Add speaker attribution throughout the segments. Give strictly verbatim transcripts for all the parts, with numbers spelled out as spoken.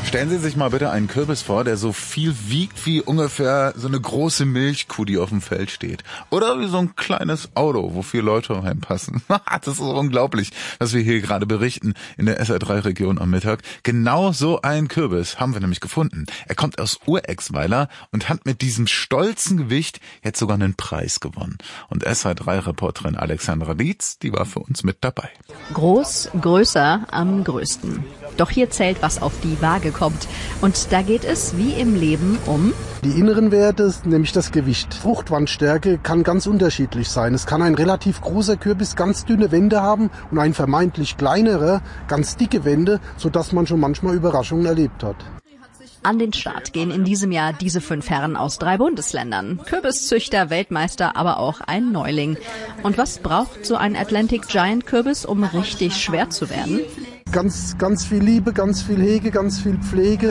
Speaker 1: Stellen Sie sich mal bitte einen Kürbis vor, der so viel wiegt wie ungefähr so eine große Milchkuh, die auf dem Feld steht. Oder wie so ein kleines Auto, wo vier Leute reinpassen. Das ist unglaublich, was wir hier gerade berichten in der S R drei Region am Mittag. Genau so einen Kürbis haben wir nämlich gefunden. Er kommt aus Urexweiler und hat mit diesem stolzen Gewicht jetzt sogar einen Preis gewonnen. Und S R drei Reporterin Alexandra Dietz, die war für uns mit dabei.
Speaker 2: Groß, größer, am größten. Doch hier zählt, was auf die Waage kommt. Und da geht es, wie im Leben, um
Speaker 3: die inneren Werte, nämlich das Gewicht. Fruchtwandstärke kann ganz unterschiedlich sein. Es kann ein relativ großer Kürbis ganz dünne Wände haben und ein vermeintlich kleinerer ganz dicke Wände, sodass man schon manchmal Überraschungen erlebt hat.
Speaker 2: An den Start gehen in diesem Jahr diese fünf Herren aus drei Bundesländern. Kürbiszüchter, Weltmeister, aber auch ein Neuling. Und was braucht so ein Atlantic Giant Kürbis, um richtig schwer zu werden?
Speaker 3: Ganz, ganz viel Liebe, ganz viel Hege, ganz viel Pflege.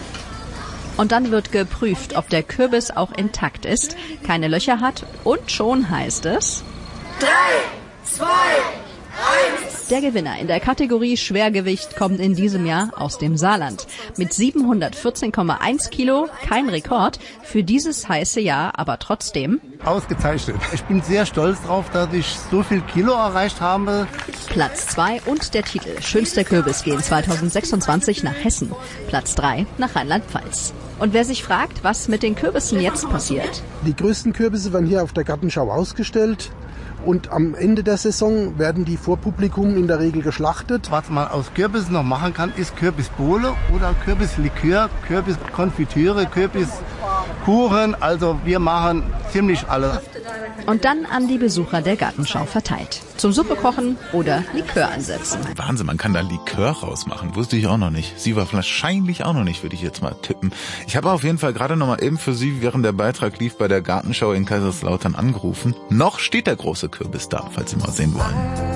Speaker 2: Und dann wird geprüft, ob der Kürbis auch intakt ist, keine Löcher hat und schon heißt es
Speaker 4: drei, zwei, eins.
Speaker 2: Der Gewinner in der Kategorie Schwergewicht kommt in diesem Jahr aus dem Saarland. Mit siebenhundertvierzehn Komma eins Kilo, kein Rekord, für dieses heiße Jahr aber trotzdem
Speaker 5: ausgezeichnet. Ich bin sehr stolz drauf, dass ich so viel Kilo erreicht habe.
Speaker 2: Platz zwei und der Titel Schönster Kürbis gehen zweitausendsechsundzwanzig nach Hessen. Platz drei nach Rheinland-Pfalz. Und wer sich fragt, was mit den Kürbissen jetzt passiert?
Speaker 3: Die größten Kürbisse werden hier auf der Gartenschau ausgestellt. Und am Ende der Saison werden die vor Publikum in der Regel geschlachtet.
Speaker 5: Was man aus Kürbissen noch machen kann, ist Kürbisbowle oder Kürbislikör, Kürbiskonfitüre, Kürbiskuchen. Also wir machen ziemlich alles.
Speaker 2: Und dann an die Besucher der Gartenschau verteilt. Zum Suppe kochen oder Likör ansetzen.
Speaker 1: Wahnsinn, man kann da Likör rausmachen. Wusste ich auch noch nicht. Sie war wahrscheinlich auch noch nicht, würde ich jetzt mal tippen. Ich habe auf jeden Fall gerade noch mal eben für Sie, während der Beitrag lief, bei der Gartenschau in Kaiserslautern angerufen. Noch steht der große Kürbis da, falls Sie mal sehen wollen.